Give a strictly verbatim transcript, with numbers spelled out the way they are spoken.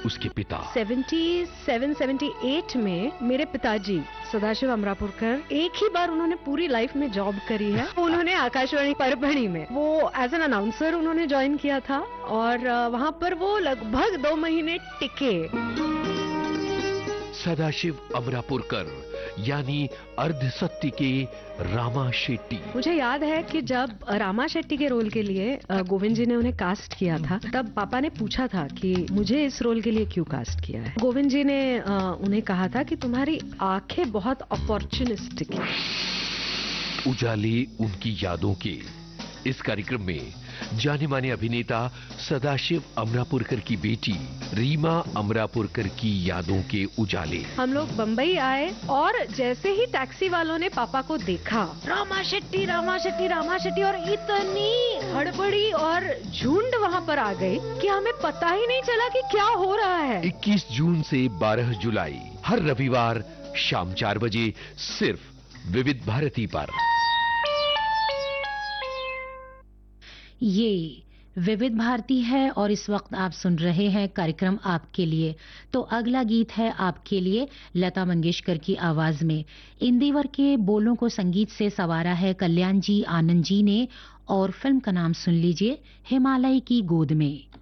उसके पिता। सतहत्तर अठहत्तर में मेरे पिताजी सदाशिव अमरापुरकर एक ही बार उन्होंने पूरी लाइफ में जॉब करी है। उन्होंने आकाशवाणी परभणी में वो एज एन अनाउंसर उन्होंने ज्वाइन किया था और वहाँ पर वो लगभग दो महीने टिके। सदाशिव अमरापुरकर यानी अर्धसत्य के रामा शेट्टी। मुझे याद है कि जब रामा शेट्टी के रोल के लिए गोविंद जी ने उन्हें कास्ट किया था, तब पापा ने पूछा था कि मुझे इस रोल के लिए क्यों कास्ट किया है। गोविंद जी ने उन्हें कहा था कि तुम्हारी आंखें बहुत अपॉर्चुनिस्टिक हैं। उजाले उनकी यादों के इस कार्यक्रम में जाने माने अभिनेता सदाशिव अमरापुरकर की बेटी रीमा अमरापुरकर की यादों के उजाले। हम लोग बंबई आए और जैसे ही टैक्सी वालों ने पापा को देखा, रामा शेट्टी रामा शेट्टी रामा शेट्टी, और इतनी हड़बड़ी और झुंड वहाँ पर आ गई कि हमें पता ही नहीं चला कि क्या हो रहा है। इक्कीस जून से बारह जुलाई हर रविवार शाम चार बजे सिर्फ विविध भारती पर। ये विविध भारती है और इस वक्त आप सुन रहे हैं कार्यक्रम आपके लिए। तो अगला गीत है आपके लिए लता मंगेशकर की आवाज में। इंदिवर के बोलों को संगीत से संवारा है कल्याण जी आनंद जी ने और फिल्म का नाम सुन लीजिए हिमालय की गोद में।